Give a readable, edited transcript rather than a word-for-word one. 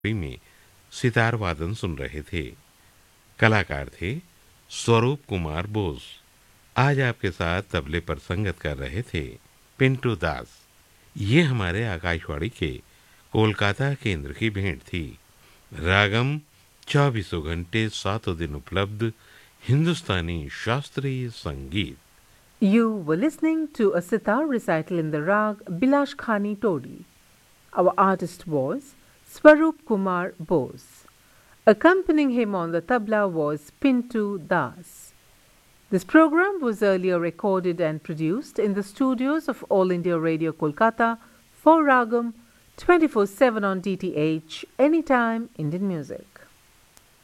में सितार वादन सुन रहे थे। कलाकार थे स्वरूप कुमार बोस। आज आपके साथ तबले पर संगत कर रहे थे पिंटू दास। ये हमारे आकाशवाणी के कोलकाता केंद्र की भेंट थी। रागम 24 घंटे 7 दिन उपलब्ध हिंदुस्तानी शास्त्रीय संगीत। You were listening to a sitar recital in the rag Bilash Khani Todi. Our artist was Swarup Kumar Bose. Accompanying him on the tabla was Pintu Das. This program was earlier recorded and produced in the studios of All India Radio Kolkata for Ragam 24/7 on DTH, anytime Indian music.